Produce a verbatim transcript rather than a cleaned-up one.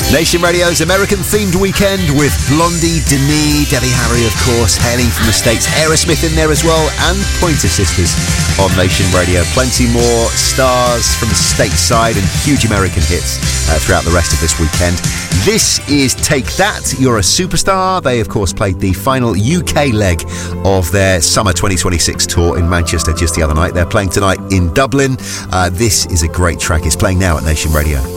Nation Radio's American-themed weekend with Blondie, Denis, Debbie Harry, of course, hailing from the States. Aerosmith in there as well, and Pointer Sisters on Nation Radio. Plenty more stars from the stateside and huge American hits uh, throughout the rest of this weekend. This is Take That, You're a Superstar. They, of course, played the final U K leg of their Summer twenty twenty-six tour in Manchester just the other night. They're playing tonight in Dublin. Uh, this is a great track. It's playing now at Nation Radio.